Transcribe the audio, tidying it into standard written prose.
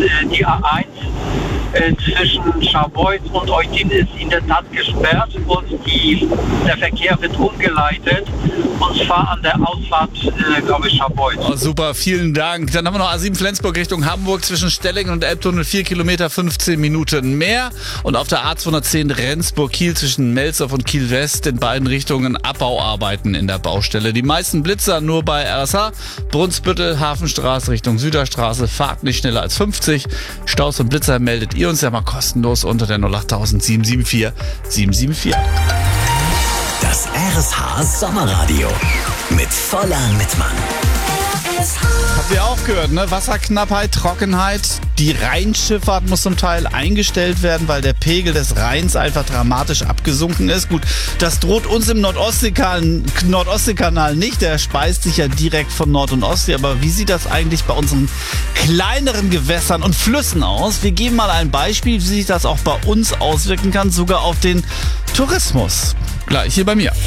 die A1 zwischen Scharbeutz und Eutin ist in der Tat gesperrt und der Verkehr wird umgeleitet, und zwar an der Ausfahrt, glaube ich, Scharbeutz. Oh, super, vielen Dank. Dann haben wir noch A7 Flensburg Richtung Hamburg zwischen Stellingen und Elbtunnel, 4 Kilometer, 15 Minuten mehr. Und auf der A210 Rendsburg-Kiel zwischen Melsdorf und Kiel-West in beiden Richtungen Abbauarbeiten in der Baustelle. Die meisten Blitzer nur bei RSH, Brunsbüttel, Hafenstraße Richtung Süderstraße, Fahrt nicht schneller als 50. Staus und Blitzer meldet ihr uns ja mal kostenlos unter der 08000 774 774. Das RSH Sommerradio mit Voller Mittmann. Habt ihr auch gehört, ne? Wasserknappheit, Trockenheit. Die Rheinschifffahrt muss zum Teil eingestellt werden, weil der Pegel des Rheins einfach dramatisch abgesunken ist. Gut, das droht uns im Nordostseekanal nicht. Der speist sich ja direkt von Nord- und Ostsee. Aber wie sieht das eigentlich bei unseren kleineren Gewässern und Flüssen aus? Wir geben mal ein Beispiel, wie sich das auch bei uns auswirken kann, sogar auf den Tourismus. Gleich hier bei mir.